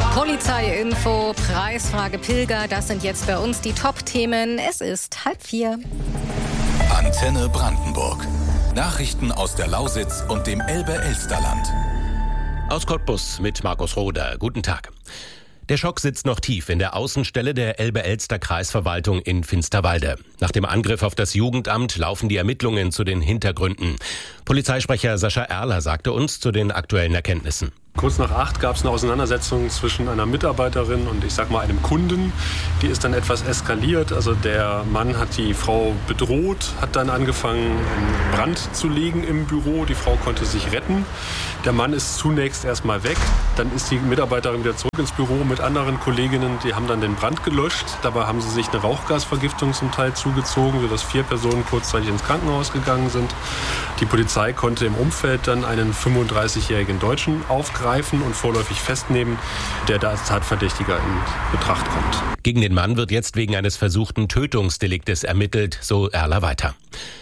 Polizeiinfo, Preisfrage Pilger, das sind jetzt bei uns die Top-Themen. Es ist 3:30. Antenne Brandenburg. Nachrichten aus der Lausitz und dem Elbe-Elsterland. Aus Cottbus mit Markus Roder. Guten Tag. Der Schock sitzt noch tief in der Außenstelle der Elbe-Elster-Kreisverwaltung in Finsterwalde. Nach dem Angriff auf das Jugendamt laufen die Ermittlungen zu den Hintergründen. Polizeisprecher Sascha Erler sagte uns zu den aktuellen Erkenntnissen. Kurz nach 8 gab es eine Auseinandersetzung zwischen einer Mitarbeiterin und einem Kunden. Die ist dann etwas eskaliert. Also der Mann hat die Frau bedroht, hat dann angefangen, einen Brand zu legen im Büro. Die Frau konnte sich retten. Der Mann ist zunächst erstmal weg. Dann ist die Mitarbeiterin wieder zurück ins Büro mit anderen Kolleginnen. Die haben dann den Brand gelöscht. Dabei haben sie sich eine Rauchgasvergiftung zum Teil zugezogen, sodass 4 Personen kurzzeitig ins Krankenhaus gegangen sind. Die Polizei konnte im Umfeld dann einen 35-jährigen Deutschen aufgreifen und vorläufig festnehmen, der da als Tatverdächtiger in Betracht kommt. Gegen den Mann wird jetzt wegen eines versuchten Tötungsdeliktes ermittelt, so Erler weiter.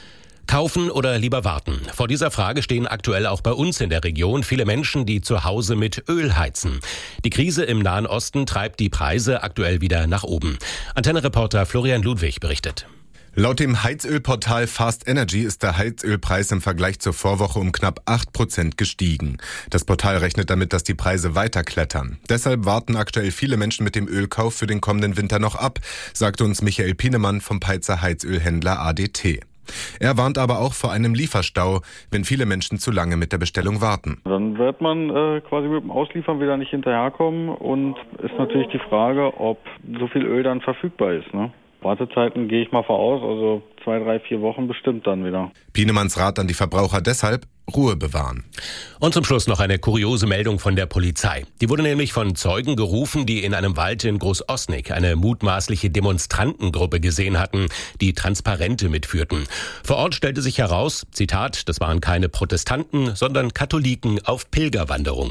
Kaufen oder lieber warten? Vor dieser Frage stehen aktuell auch bei uns in der Region viele Menschen, die zu Hause mit Öl heizen. Die Krise im Nahen Osten treibt die Preise aktuell wieder nach oben. Antenne-Reporter Florian Ludwig berichtet. Laut dem Heizölportal Fast Energy ist der Heizölpreis im Vergleich zur Vorwoche um knapp 8% gestiegen. Das Portal rechnet damit, dass die Preise weiter klettern. Deshalb warten aktuell viele Menschen mit dem Ölkauf für den kommenden Winter noch ab, sagte uns Michael Pienemann vom Peitzer Heizölhändler ADT. Er warnt aber auch vor einem Lieferstau, wenn viele Menschen zu lange mit der Bestellung warten. Dann wird man quasi mit dem Ausliefern wieder nicht hinterherkommen und ist natürlich die Frage, ob so viel Öl dann verfügbar ist, ne? Wartezeiten gehe ich mal voraus, also 2, 3, 4 Wochen bestimmt dann wieder. Pienemanns Rat an die Verbraucher deshalb: Ruhe bewahren. Und zum Schluss noch eine kuriose Meldung von der Polizei. Die wurde nämlich von Zeugen gerufen, die in einem Wald in Großosnig eine mutmaßliche Demonstrantengruppe gesehen hatten, die Transparente mitführten. Vor Ort stellte sich heraus, Zitat, das waren keine Protestanten, sondern Katholiken auf Pilgerwanderung.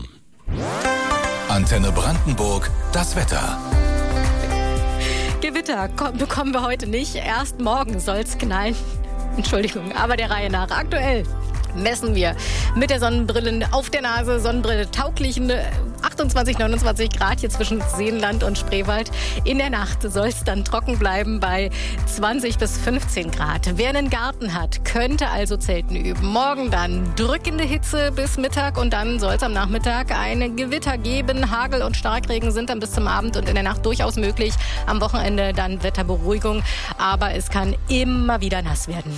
Antenne Brandenburg, das Wetter. Gewitter bekommen wir heute nicht. Erst morgen soll's knallen. Entschuldigung, aber der Reihe nach. Aktuell messen wir mit der Sonnenbrille auf der Nase, Sonnenbrille tauglichen 28, 29 Grad hier zwischen Seenland und Spreewald. In der Nacht soll es dann trocken bleiben bei 20 bis 15 Grad. Wer einen Garten hat, könnte also Zelten üben. Morgen dann drückende Hitze bis Mittag und dann soll es am Nachmittag ein Gewitter geben. Hagel und Starkregen sind dann bis zum Abend und in der Nacht durchaus möglich. Am Wochenende dann Wetterberuhigung, aber es kann immer wieder nass werden.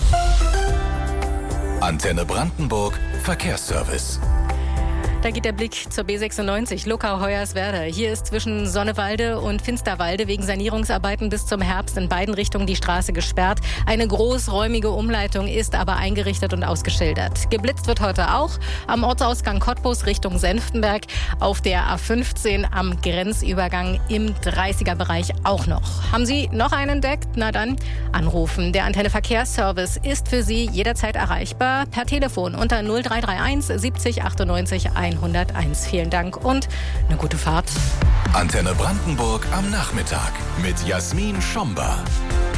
Antenne Brandenburg, Verkehrsservice. Da geht der Blick zur B96, Luckau-Hoyerswerda. Hier ist zwischen Sonnewalde und Finsterwalde wegen Sanierungsarbeiten bis zum Herbst in beiden Richtungen die Straße gesperrt. Eine großräumige Umleitung ist aber eingerichtet und ausgeschildert. Geblitzt wird heute auch am Ortsausgang Cottbus Richtung Senftenberg, auf der A15 am Grenzübergang im 30er-Bereich auch noch. Haben Sie noch einen entdeckt? Na dann anrufen. Der Antenne Verkehrsservice ist für Sie jederzeit erreichbar per Telefon unter 0331 70 98 101. Vielen Dank und eine gute Fahrt. Antenne Brandenburg am Nachmittag mit Jasmin Schomba.